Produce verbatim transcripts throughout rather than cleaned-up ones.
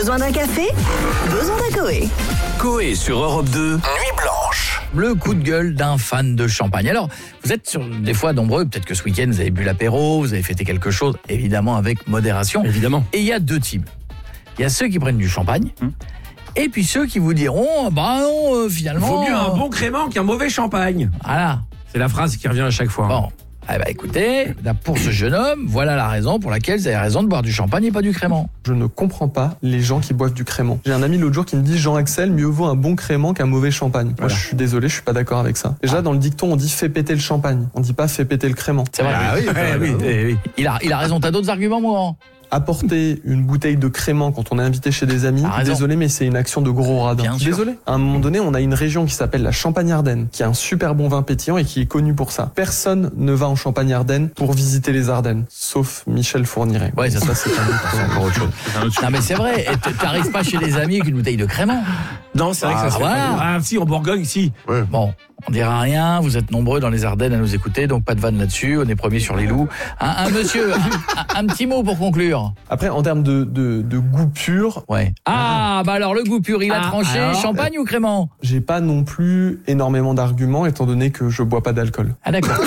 Besoin d'un café? Besoin d'un Coé. Coé sur Europe deux, Nuit Blanche. Le coup de gueule d'un fan de champagne. Alors, vous êtes sur, des fois nombreux, peut-être que ce week-end vous avez bu l'apéro, vous avez fêté quelque chose, évidemment avec modération. Évidemment. Et il y a deux types. Il y a ceux qui prennent du champagne, hum. et puis ceux qui vous diront, bah non, euh, finalement... Vaut mieux un bon crément qu'un mauvais champagne. Voilà. C'est la phrase qui revient à chaque fois. Bon, eh ben écoutez, là, pour ce jeune homme, voilà la raison pour laquelle vous avez raison de boire du champagne et pas du crément. Je ne comprends pas les gens qui boivent du crément. J'ai un ami l'autre jour qui me dit, Jean-Axel, mieux vaut un bon crément qu'un mauvais champagne. Moi, Voilà. je suis désolé, je suis pas d'accord avec ça. Déjà, ah. dans le dicton, on dit fais péter le champagne. On dit pas fais péter le crément. C'est vrai. Ah, oui, oui, oui, oui, oui. Il a, il a raison. T'as d'autres arguments, moi? Apporter une bouteille de crément quand on est invité chez des amis, désolé, mais c'est une action de gros radin. Bien sûr. Désolé. À un moment donné, on a une région qui s'appelle la Champagne-Ardenne, qui a un super bon vin pétillant et qui est connue pour ça. Personne ne va en Champagne-Ardenne pour visiter les Ardennes, sauf Michel Fourniret. Ouais, ça, ça c'est un encore autre chose. Non, mais c'est vrai. T'arrives pas chez des amis avec une bouteille de crément. Non, c'est vrai ah, que ça se voilà. fait pas. Ah, si, en Bourgogne, si. Ouais. Bon, on dira rien. Vous êtes nombreux dans les Ardennes à nous écouter, donc pas de vanne là-dessus. On est premiers sur les loups. Un, un monsieur, un, un petit mot pour conclure. Après, en termes de, de, de goût pur. Ouais. Ah, bah alors le goût pur, il a ah, tranché. Alors, champagne euh, ou crément? J'ai pas non plus énormément d'arguments, étant donné que je bois pas d'alcool. Ah d'accord.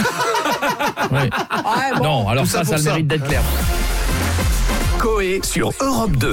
Ouais. Ah, bon, non, alors ça, ça, ça, ça a le mérite d'être clair. Coé sur Europe deux.